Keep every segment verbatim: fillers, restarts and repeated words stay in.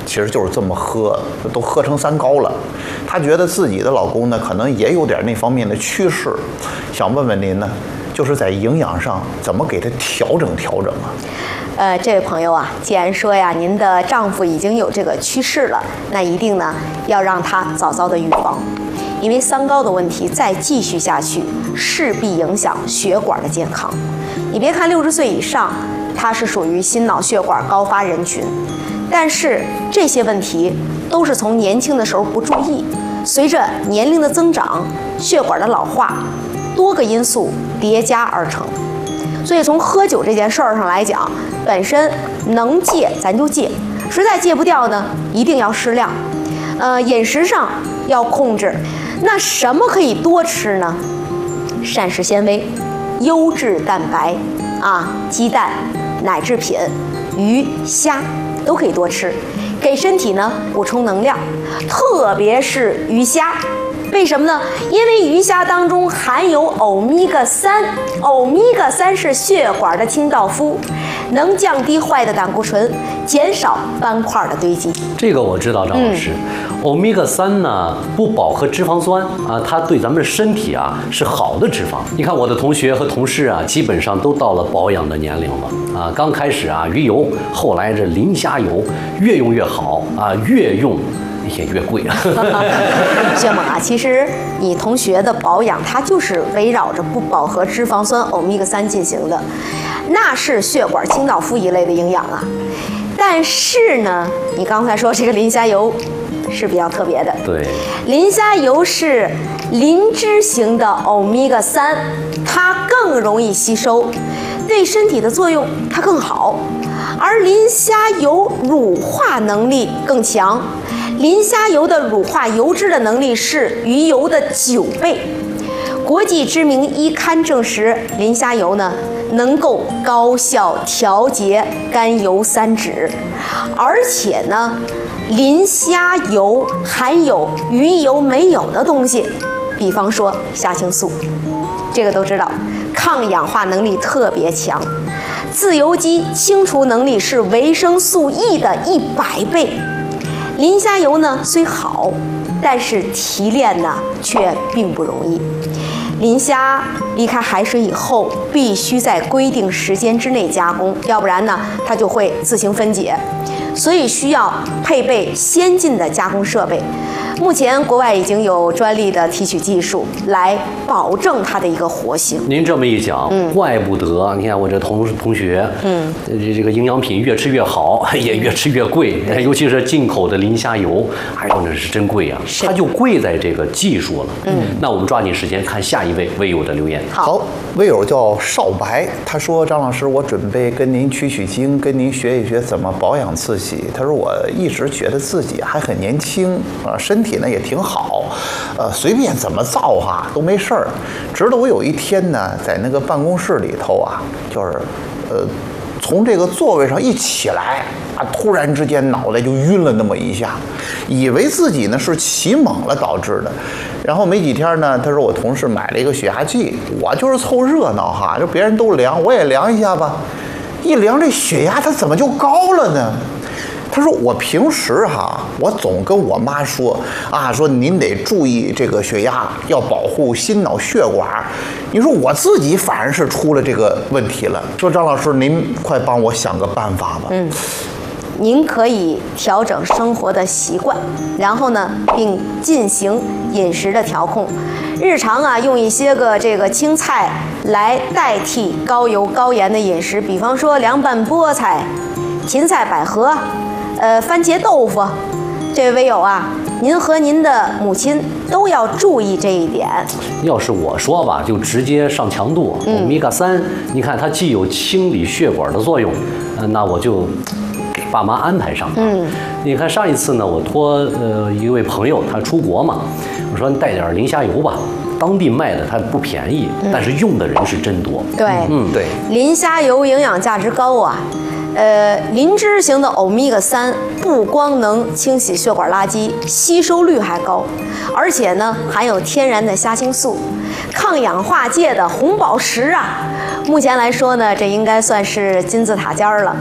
其实就是这么喝，都喝成三高了。她觉得自己的老公呢，可能也有点那方面的趋势，想问问您呢，就是在营养上怎么给他调整调整啊？ 呃，这位朋友啊，既然说呀，您的丈夫已经有这个趋势了，那一定呢要让他早早的预防。因为三高的问题再继续下去，势必影响血管的健康。你别看六十岁以上，它是属于心脑血管高发人群，但是这些问题都是从年轻的时候不注意，随着年龄的增长，血管的老化，多个因素叠加而成。所以从喝酒这件事儿上来讲，本身能戒咱就戒，实在戒不掉呢，一定要适量。呃，饮食上要控制。那什么可以多吃呢？膳食纤维、优质蛋白啊，鸡蛋、奶制品、鱼、虾都可以多吃，给身体呢补充能量，特别是鱼虾。为什么呢？因为鱼虾当中含有欧米伽三，欧米伽三是血管的清道夫，能降低坏的胆固醇，减少斑块的堆积。 这个我知道，张老师。嗯、欧米伽三呢不饱和脂肪酸啊，它对咱们身体啊是好的脂肪。你看我的同学和同事啊，基本上都到了保养的年龄了啊。刚开始啊鱼油，后来这磷虾油越用越好啊，越用也越贵啊。 薛猛啊，其实你同学的保养，它就是围绕着不饱和脂肪酸欧米伽三进行的，那是血管清道夫一类的营养啊。但是呢，你刚才说这个磷虾油是比较特别的。 对， 磷虾油是磷脂型的欧米伽三，它更容易吸收，对身体的作用它更好。而磷虾油乳化能力更强，磷虾油的乳化油脂的能力是鱼油的九倍。国际知名医刊证实，磷虾油呢能够高效调节甘油三酯，而且呢，磷虾油含有鱼油没有的东西，比方说虾青素，这个都知道，抗氧化能力特别强，自由基清除能力是维生素 E 的一百倍。磷虾油呢虽好，但是提炼呢却并不容易。磷虾离开海水以后，必须在规定时间之内加工，要不然呢，它就会自行分解，所以需要配备先进的加工设备。目前国外已经有专利的提取技术来保证它的一个活性。 您这么一讲，嗯、怪不得你看我这同同学，嗯，这这个营养品越吃越好，也越吃越贵，尤其是进口的磷虾油，哎呦那是真贵啊！它就贵在这个技术了。嗯，那我们抓紧时间看下一位微友的留言。 好，微友叫少白，他说：“张老师，我准备跟您取取经，跟您学一学怎么保养自己。他说我一直觉得自己还很年轻啊，身体。”体呢也挺好，呃，随便怎么造哈都没事儿。直到我有一天呢，在那个办公室里头啊，就是，呃，从这个座位上一起来啊，突然之间脑袋就晕了那么一下，以为自己呢是起猛了导致的。然后没几天呢，他说我同事买了一个血压计，我就是凑热闹哈，就别人都量，我也量一下吧。一量这血压，它怎么就高了呢？他说我平时哈，我总跟我妈说啊，说您得注意这个血压，要保护心脑血管。你说我自己反而是出了这个问题了。说张老师，您快帮我想个办法吧。 嗯，您可以调整生活的习惯，然后呢，并进行饮食的调控。日常啊，用一些个这个青菜来代替高油高盐的饮食，比方说凉拌菠菜、芹菜百合。呃，番茄豆腐，这位微友啊，您和您的母亲都要注意这一点。 要是我说吧，就直接上强度，欧米伽三，你看它既有清理血管的作用，呃、那我就给爸妈安排上。嗯，你看上一次呢，我托呃一位朋友他出国嘛，我说你带点磷虾油吧。当地卖的它不便宜，嗯、但是用的人是真多。 对， 嗯，对， 磷虾油营养价值高啊。呃，磷脂型的欧米伽三不光能清洗血管垃圾，吸收率还高，而且呢含有天然的虾青素，抗氧化界的红宝石啊。目前来说呢，这应该算是金字塔尖儿了。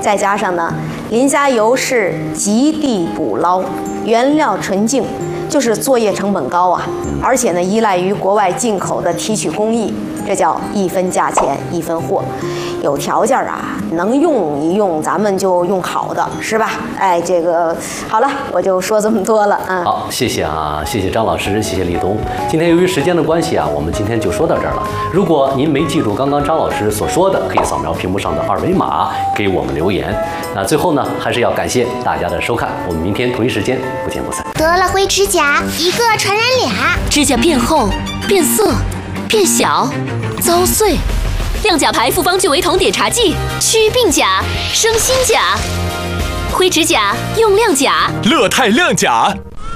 再加上呢，磷虾油是极地捕捞，原料纯净，就是作业成本高啊，而且呢，依赖于国外进口的提取工艺，这叫一分价钱一分货。有条件啊，能用一用，咱们就用好的，是吧？哎，这个好了，我就说这么多了啊。 好，谢谢啊，谢谢张老师，谢谢李东。今天由于时间的关系啊，我们今天就说到这儿了。如果您没记住刚刚张老师所说的，可以扫描屏幕上的二维码给我们留言。那最后呢，还是要感谢大家的收看，我们明天同一时间不见不散。 得了灰指甲，一个传染俩， 指甲变厚、变色、变小、遭碎。亮甲牌复方聚维酮碘茶剂，祛病甲、生新甲。灰指甲用亮甲， 乐泰亮甲。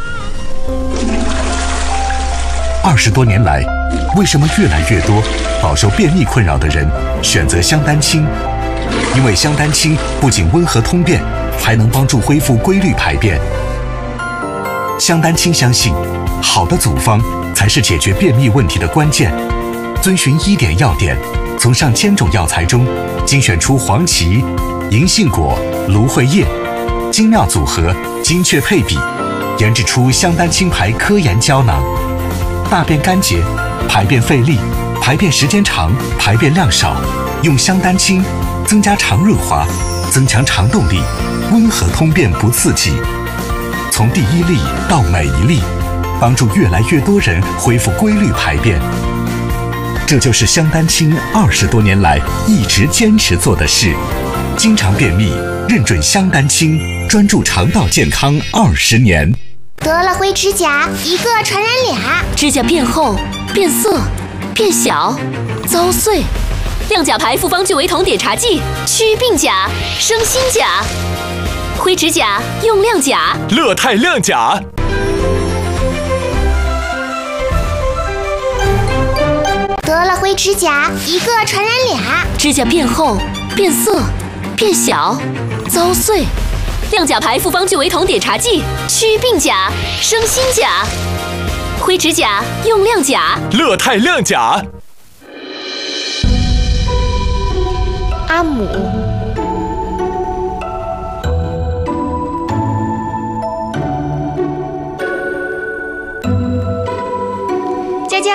二十多年来，为什么越来越多饱受便秘困扰的人选择香丹清？因为香丹清不仅温和通便，还能帮助恢复规律排便。香丹清相信，好的组方才是解决便秘问题的关键。遵循医典要点，从上千种药材中精选出黄芪、银杏果、芦荟叶，精妙组合，精确配比，研制出香丹清牌科研胶囊。大便干结、排便费力、排便时间长、排便量少，用香丹清增加肠润滑，增强肠动力，温和通便不刺激。从第一粒到每一粒，帮助越来越多人恢复规律排便。这就是香丹清二十多年来一直坚持做的事。经常便秘，认准香丹清，专注肠道健康二十年。 得了灰指甲，一个传染俩， 指甲变厚、变色、变小、遭碎。亮甲牌复方聚维酮碘茶剂，祛病甲、生新甲。灰指甲用亮甲， 乐泰亮甲。 得了灰指甲，一个传染俩， 指甲变厚、变色、变小、遭碎。亮甲牌复方聚维酮碘茶剂，祛病甲、生新甲。灰指甲用亮甲， 乐泰亮甲。 阿姆。